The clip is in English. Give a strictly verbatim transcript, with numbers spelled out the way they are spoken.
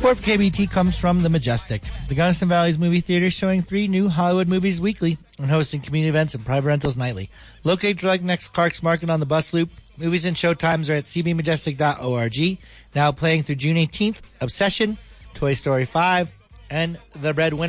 Support for K B T comes from The Majestic, the Gunnison Valley's movie theater, showing three new Hollywood movies weekly and hosting community events and private rentals nightly. Located directly next to Clark's Market on the bus loop, movies and showtimes are at c b majestic dot org. Now playing through June eighteenth, Obsession, Toy Story five, and The Breadwinner.